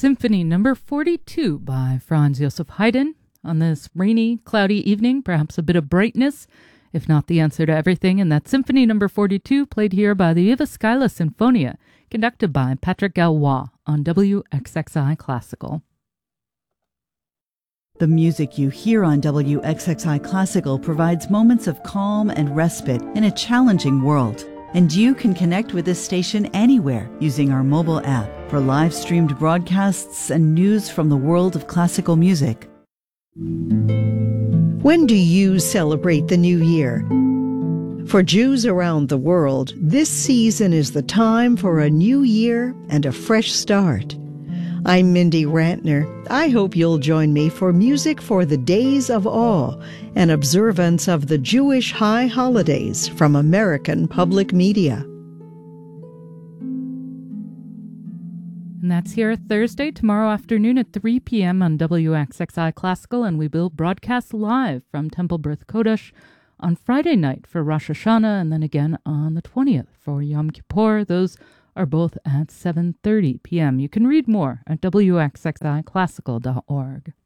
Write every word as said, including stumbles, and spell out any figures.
Symphony number forty-two by Franz Joseph Haydn. On this rainy, cloudy evening, perhaps a bit of brightness, if not the answer to everything, and that Symphony number forty-two played here by the Jyväskylä Sinfonia, conducted by Patrick Galois on W X X I Classical. The music you hear on W X X I Classical provides moments of calm and respite in a challenging world. And you can connect with this station anywhere using our mobile app for live-streamed broadcasts and news from the world of classical music. When do you celebrate the new year? For Jews around the world, this season is the time for a new year and a fresh start. I'm Mindy Rantner. I hope you'll join me for Music for the Days of Awe, an observance of the Jewish high holidays from American Public Media. And that's here Thursday, tomorrow afternoon at three p.m. on W X X I Classical, and we will broadcast live from Temple Beth Kodesh on Friday night for Rosh Hashanah, and then again on the twentieth for Yom Kippur. Those are both at seven thirty p.m. You can read more at W X X I classical dot org.